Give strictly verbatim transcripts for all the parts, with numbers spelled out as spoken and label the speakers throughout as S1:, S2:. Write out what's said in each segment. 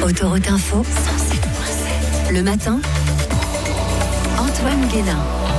S1: Autoroute Info, cent sept virgule sept. Le matin, Antoine Guénin.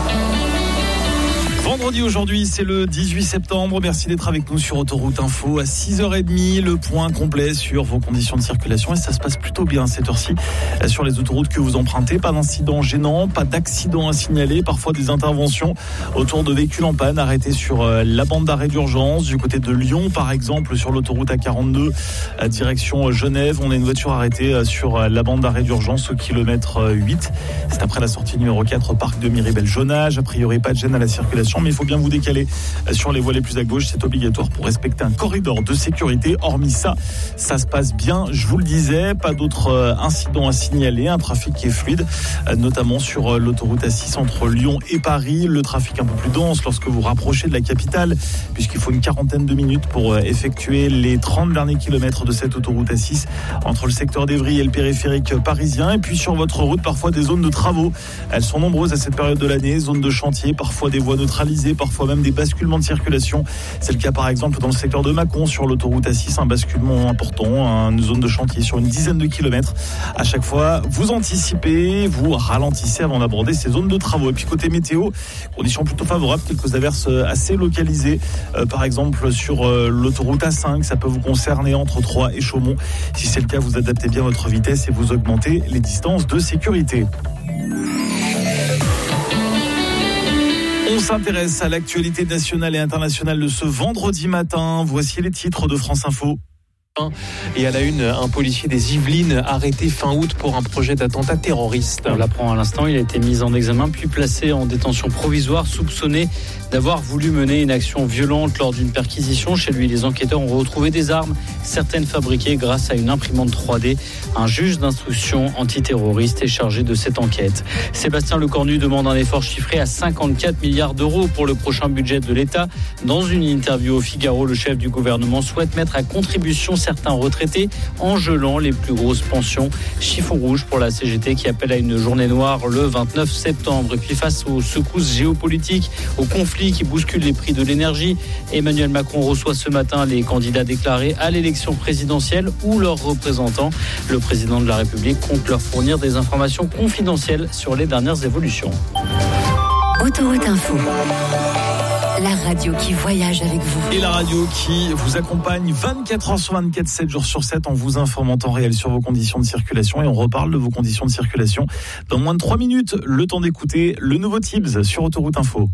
S2: Vendredi aujourd'hui, c'est le dix-huit septembre. Merci d'être avec nous sur Autoroute Info à six heures trente. Le point complet sur vos conditions de circulation. Et ça se passe plutôt bien à cette heure-ci sur les autoroutes que vous empruntez. Pas d'incident gênant, pas d'accident à signaler. Parfois des interventions autour de véhicules en panne arrêtés sur la bande d'arrêt d'urgence. Du côté de Lyon, par exemple, sur l'autoroute A quarante-deux, à direction Genève. On a une voiture arrêtée sur la bande d'arrêt d'urgence au kilomètre huit. C'est après la sortie numéro quatre, parc de Miribel-Jonage. A priori, pas de gêne à la circulation, mais il faut bien vous décaler sur les voies les plus à gauche. C'est obligatoire pour respecter un corridor de sécurité. Hormis ça, ça se passe bien. Je vous le disais, pas d'autres incidents à signaler. Un trafic qui est fluide, notamment sur l'autoroute A six entre Lyon et Paris. Le trafic un peu plus dense lorsque vous rapprochez de la capitale, puisqu'il faut une quarantaine de minutes pour effectuer les trente derniers kilomètres de cette autoroute A six entre le secteur d'Evry et le périphérique parisien. Et puis sur votre route, parfois des zones de travaux. Elles sont nombreuses à cette période de l'année. Zones de chantier, parfois des voies neutralisées, parfois même des basculements de circulation. C'est le cas par exemple dans le secteur de Mâcon sur l'autoroute A six, un basculement important, une zone de chantier sur une dizaine de kilomètres. À chaque fois, vous anticipez, vous ralentissez avant d'aborder ces zones de travaux. Et puis côté météo, conditions plutôt favorables, quelques averses assez localisées, euh, par exemple sur euh, l'autoroute A cinq, ça peut vous concerner entre Troyes et Chaumont. Si c'est le cas, vous adaptez bien votre vitesse et vous augmentez les distances de sécurité. On s'intéresse à l'actualité nationale et internationale de ce vendredi matin. Voici les titres de France Info.
S3: Et à la une, un policier des Yvelines arrêté fin août pour un projet d'attentat terroriste.
S4: On l'apprend à l'instant, il a été mis en examen puis placé en détention provisoire, soupçonné d'avoir voulu mener une action violente lors d'une perquisition. Chez lui, les enquêteurs ont retrouvé des armes, certaines fabriquées grâce à une imprimante trois D. Un juge d'instruction antiterroriste est chargé de cette enquête. Sébastien Lecornu demande un effort chiffré à cinquante-quatre milliards d'euros pour le prochain budget de l'État. Dans une interview au Figaro, le chef du gouvernement souhaite mettre à contribution certains retraités en gelant les plus grosses pensions. Chiffon rouge pour la C G T qui appelle à une journée noire le vingt-neuf septembre. Et puis face aux secousses géopolitiques, aux conflits qui bousculent les prix de l'énergie, Emmanuel Macron reçoit ce matin les candidats déclarés à l'élection présidentielle ou leurs représentants. Le président de la République compte leur fournir des informations confidentielles sur les dernières évolutions.
S1: Autoroute Info, la radio qui voyage avec vous.
S2: Et la radio qui vous accompagne vingt-quatre heures sur vingt-quatre, sept jours sur sept en vous informant en temps réel sur vos conditions de circulation. Et on reparle de vos conditions de circulation dans moins de trois minutes. Le temps d'écouter le nouveau Tibbs sur Autoroute Info.